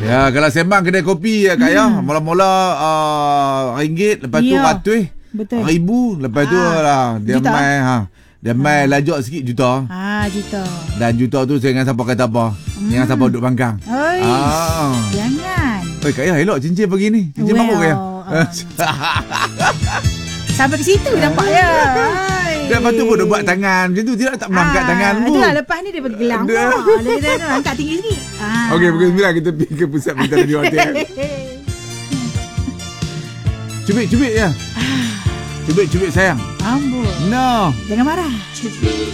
Ya, kalau sembang kedai kopi ya Kak ya, mula-mula RM1, lepas tu RM100, Betul. RM1,000, lepas tu lah dia juta. dia mai lajak sikit juta. Juta. Dan juta tu saya dengan siapa kata apa? Dengan siapa duduk panggang. Oi. Jangan. Oi Kak ya, elok cincin pagi ni. Cincin baru Kak ya. Sampai ke situ nampak ya. Dan lepas tu pun dia buat tangan macam tu, dia tak pernah angkat tangan pun. Itulah lepas ni dia bergelang. Dia angkat tinggi sikit. Okey, pukul 9 kita pergi ke pusat berita radio hotel. Cubit ya. Cubit sayang. Ambul. No. Jangan marah.